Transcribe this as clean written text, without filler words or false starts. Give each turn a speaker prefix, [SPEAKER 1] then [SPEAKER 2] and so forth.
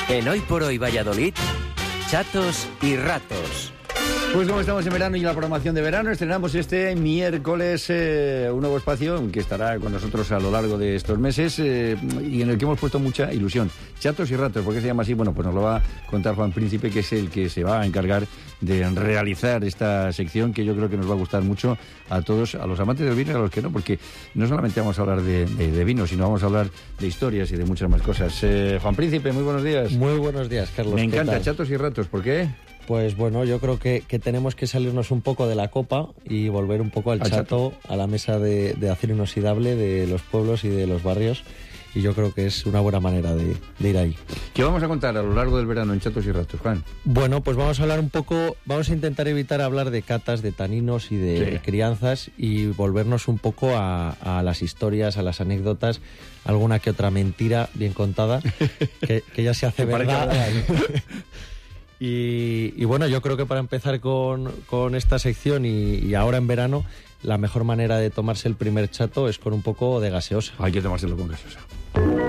[SPEAKER 1] En Hoy por Hoy Valladolid, chatos y ratos.
[SPEAKER 2] Pues como estamos en verano y la programación de verano, estrenamos este miércoles un nuevo espacio que estará con nosotros a lo largo de estos meses y en el que hemos puesto mucha ilusión. Chatos y ratos, ¿por qué se llama así? Bueno, pues nos lo va a contar Juan Príncipe, que es el que se va a encargar de realizar esta sección, que yo creo que nos va a gustar mucho a todos, a los amantes del vino y a los que no, porque no solamente vamos a hablar de vino, sino vamos a hablar de historias y de muchas más cosas. Juan Príncipe, muy buenos días.
[SPEAKER 3] Muy buenos días, Carlos.
[SPEAKER 2] Me encanta, chatos y ratos, ¿por qué?
[SPEAKER 3] Pues bueno, yo creo que tenemos que salirnos un poco de la copa y volver un poco al chato, a la mesa de acero inoxidable de los pueblos y de los barrios. Y yo creo que es una buena manera de ir ahí.
[SPEAKER 2] ¿Qué vamos a contar a lo largo del verano en Chatos y Ratos, Juan?
[SPEAKER 3] Bueno, pues vamos a hablar un poco, vamos a intentar evitar hablar de catas, de taninos y de crianzas y volvernos un poco a las historias, a las anécdotas, alguna que otra mentira bien contada, que ya se hace verdad. Y bueno, yo creo que para empezar con esta sección y ahora en verano, la mejor manera de tomarse el primer chato es con un poco de gaseosa.
[SPEAKER 2] Hay que tomárselo con gaseosa.